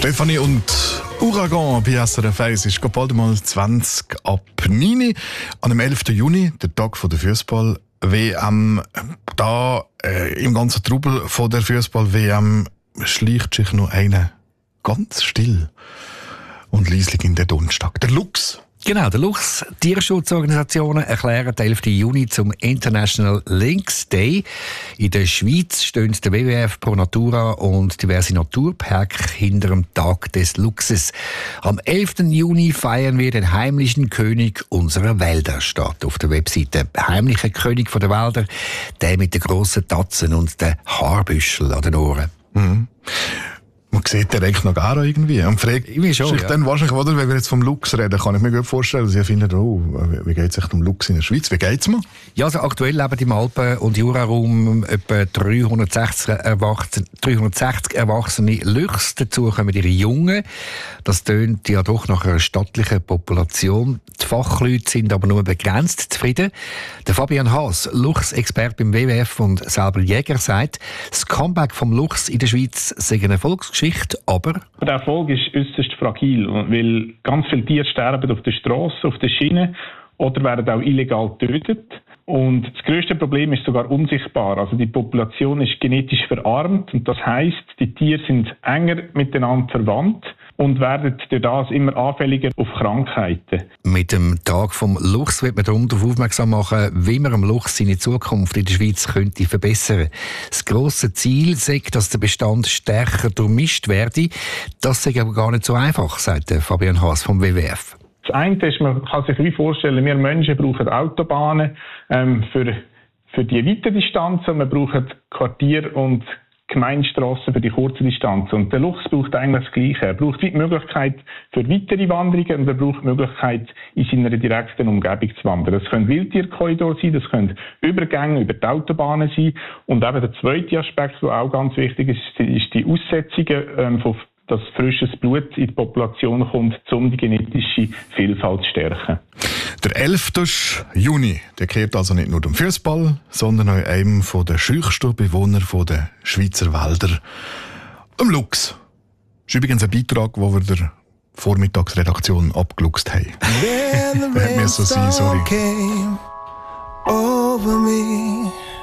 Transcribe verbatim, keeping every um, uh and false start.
Stefanie und Uragan bei S R F eins ist bald mal zwanzig ab neun. An dem elften Juni, der Tag der Fußball-W M. Da äh, im ganzen Trubel von der Fußball-W M schleicht sich noch einer ganz still und leislich in den Donnerstag. Der Luchs. Genau, der Luchs. Tierschutzorganisationen erklären den elften Juni zum International Lynx Day. In der Schweiz stehen der W W F, Pro Natura und diverse Naturparks hinter dem Tag des Luchses. Am elften Juni feiern wir den heimlichen König unserer Wälder, steht auf der Webseite. Heimlicher König der Wälder, der mit den grossen Tatzen und den Haarbüschel an den Ohren. Mhm. Man sieht den eigentlich noch gar irgendwie. Und fragt sich schon, ja. dann wahrscheinlich, oder, wenn wir jetzt vom Luchs reden, kann ich mir gut vorstellen, Sie finden, oh, wie geht es um Luchs in der Schweiz? Wie geht es mir? Ja, also aktuell leben im Alpen- und Juraraum etwa dreihundertsechzig, Erwachsene, dreihundertsechzig erwachsene Luchse. Dazu kommen ihre Jungen. Das tönt ja doch nach einer stattlichen Population. Die Fachleute sind aber nur begrenzt zufrieden. Der Fabian Haas, Luchsexperte beim W W F und selber Jäger, sagt, das Comeback vom Luchs in der Schweiz sei eine Erfolgsgeschichte. Aber der Erfolg ist äußerst fragil, weil ganz viele Tiere sterben auf der Straße, auf der Schiene oder werden auch illegal getötet. Und das grösste Problem ist sogar unsichtbar. Also die Population ist genetisch verarmt und das heisst, die Tiere sind enger miteinander verwandt und werden durch das immer anfälliger auf Krankheiten. Mit dem Tag vom Luchs wird man darum darauf aufmerksam machen, wie man am Luchs seine Zukunft in der Schweiz könnte verbessern. Das grosse Ziel ist, dass der Bestand stärker durchmischt werde. Das ist aber gar nicht so einfach, sagt Fabian Haas vom W W F. Das eine ist, man kann sich wie vorstellen, wir Menschen brauchen Autobahnen ähm, für, für die weiten Distanzen, wir brauchen Quartier- und Gemeindestrassen für die kurzen Distanzen. Und der Luchs braucht eigentlich das Gleiche. Er braucht die Möglichkeit für weitere Wanderungen und er braucht die Möglichkeit, in seiner direkten Umgebung zu wandern. Das können Wildtierkorridore sein, das können Übergänge über die Autobahnen sein. Und eben der zweite Aspekt, der auch ganz wichtig ist, ist die Aussetzungen ähm, von dass frisches Blut in die Population kommt, um die genetische Vielfalt zu stärken. Der elfte Juni, der kehrt also nicht nur um Fußball, sondern auch einem der schüchsten Bewohner der Schweizer Wälder, dem Luchs. Das ist übrigens ein Beitrag, den wir der Vormittagsredaktion abgeluchst haben. Hätte mir so sein, sorry. Over me.